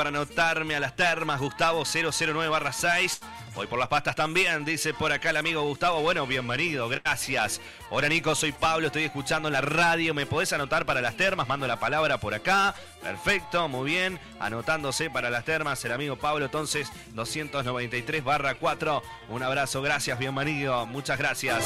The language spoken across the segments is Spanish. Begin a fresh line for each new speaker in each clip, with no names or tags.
para anotarme a las termas, Gustavo 009/6. Voy por las pastas también, dice por acá el amigo Gustavo. Bueno, bienvenido, gracias. Hola Nico, soy Pablo, estoy escuchando en la radio. ¿Me podés anotar para las termas? Mando la palabra por acá. Perfecto, muy bien. Anotándose para las termas el amigo Pablo, entonces 293/4. Un abrazo, gracias, bienvenido, muchas gracias.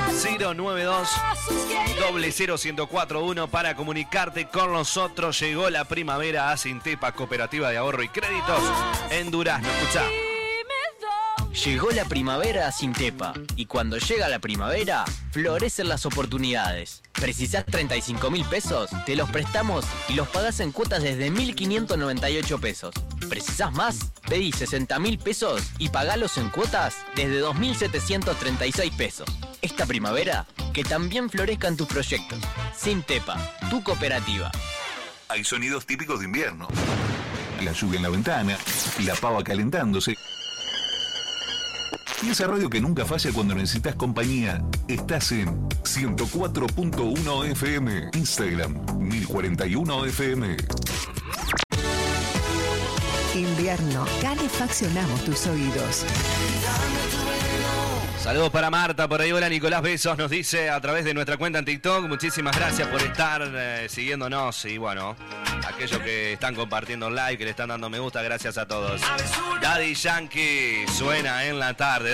092-001041 para comunicarte con nosotros. Llegó la primavera a Sintepa, Cooperativa de Ahorro y Créditos en Durazno. Escuchá.
Llegó la primavera a Sintepa y cuando llega la primavera, florecen las oportunidades. ¿Precisás 35.000 pesos? Te los prestamos y los pagás en cuotas desde 1.598 pesos. ¿Precisás más? Pedí 60.000 pesos y pagalos en cuotas desde 2.736 pesos. Esta primavera, que también florezcan tus proyectos. Sintepa, tu cooperativa.
Hay sonidos típicos de invierno. La lluvia en la ventana, la pava calentándose. Y esa radio que nunca falla cuando necesitas compañía. Estás en 104.1 FM. Instagram 1041 FM.
Invierno, calefaccionamos tus oídos.
Saludos para Marta, por ahí. Hola Nicolás, besos, nos dice a través de nuestra cuenta en TikTok. Muchísimas gracias por estar siguiéndonos y bueno, aquellos que están compartiendo live, que le están dando me gusta, gracias a todos. Daddy Yankee suena en la tarde.